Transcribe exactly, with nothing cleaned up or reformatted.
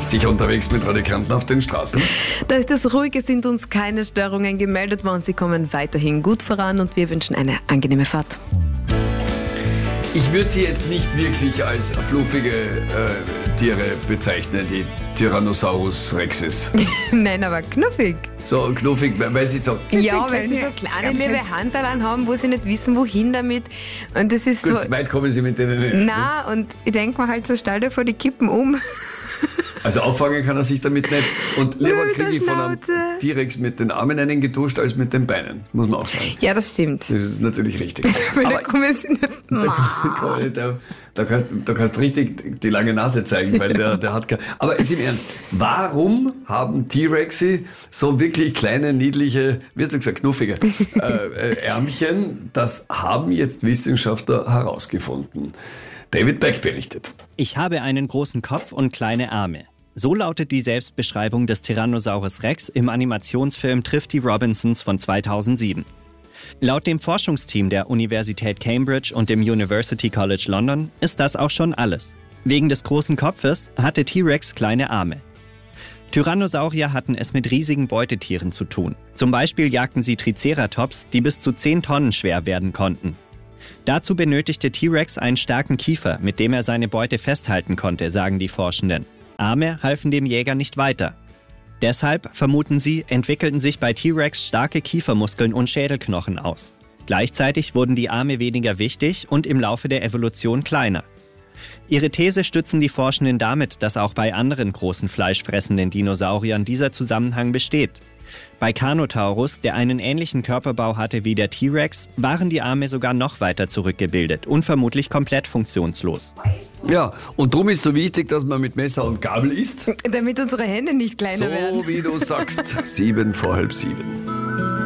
Sicher unterwegs mit Radikanten auf den Straßen. Da ist es ruhig, es sind uns keine Störungen gemeldet worden. Sie kommen weiterhin gut voran und wir wünschen eine angenehme Fahrt. Ich würde sie jetzt nicht wirklich als fluffige äh, Tiere bezeichnen, die Tyrannosaurus Rexes. Nein, aber knuffig. So knuffig, weil sie so... Ja, weil sie so kleine, liebe Handteilchen haben, wo sie nicht wissen, wohin damit. Und das ist Gut, so... weit kommen sie mit denen nicht. Nein, und ich denke mir halt so, stell dir vor, die kippen um. Also auffangen kann er sich damit nicht. Und lieber Mit der kriege ich von einem Schnauze. T-Rex mit den Armen einen getuscht als mit den Beinen, muss man auch sagen. Ja, das stimmt. Das ist natürlich richtig. Weil Aber da kommen sie nicht... da, da, da, kannst, da kannst richtig die lange Nase zeigen, weil der, der hat... Aber jetzt im Ernst, warum haben T-Rexy so wirklich kleine, niedliche, wie hast du gesagt, knuffige äh, Ärmchen? Das haben jetzt Wissenschaftler herausgefunden. David Beck berichtet. Ich habe einen großen Kopf und kleine Arme. So lautet die Selbstbeschreibung des Tyrannosaurus Rex im Animationsfilm Trifft die Robinsons von zweitausendsieben. Laut dem Forschungsteam der Universität Cambridge und dem University College London ist das auch schon alles. Wegen des großen Kopfes hatte T-Rex kleine Arme. Tyrannosaurier hatten es mit riesigen Beutetieren zu tun. Zum Beispiel jagten sie Triceratops, die bis zu zehn Tonnen schwer werden konnten. Dazu benötigte T-Rex einen starken Kiefer, mit dem er seine Beute festhalten konnte, sagen die Forschenden. Arme halfen dem Jäger nicht weiter. Deshalb, vermuten sie, entwickelten sich bei T-Rex starke Kiefermuskeln und Schädelknochen aus. Gleichzeitig wurden die Arme weniger wichtig und im Laufe der Evolution kleiner. Ihre These stützen die Forschenden damit, dass auch bei anderen großen fleischfressenden Dinosauriern dieser Zusammenhang besteht. Bei Carnotaurus, der einen ähnlichen Körperbau hatte wie der T-Rex, waren die Arme sogar noch weiter zurückgebildet und vermutlich komplett funktionslos. Ja, und darum ist so wichtig, dass man mit Messer und Gabel isst. Damit unsere Hände nicht kleiner So werden. wie du sagst, sieben vor halb sieben.